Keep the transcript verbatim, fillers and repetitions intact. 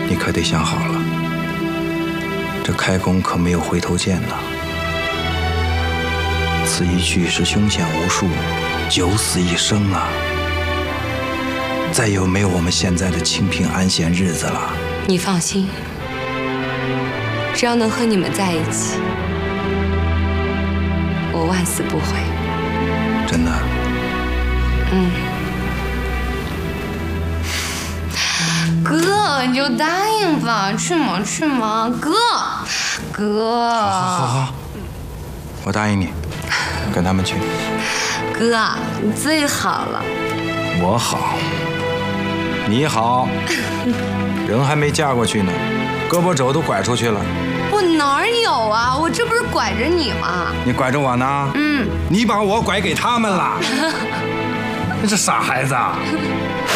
你可得想好了，这开弓可没有回头箭呐。此一去是凶险无数，九死一生啊！再有没有我们现在的清贫安闲日子了？ 你放心，只要能和你们在一起，我万死不悔。 真的？ 嗯。哥，你就答应吧，去嘛去嘛，哥，哥。 好好好，我答应你，跟他们去。 哥，你最好了。 我好，你好，人还没嫁过去呢，胳膊肘都拐出去了。 我哪儿有啊？我这不是拐着你吗？ 你拐着我呢？ 嗯。 你把我拐给他们了，你这傻孩子啊！